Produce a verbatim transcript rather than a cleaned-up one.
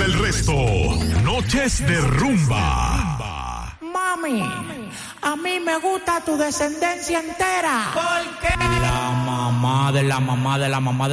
el resto. Noches de rumba. Mami, a mí me gusta tu descendencia entera. ¿Por qué? La mamá de la mamá de la mamá de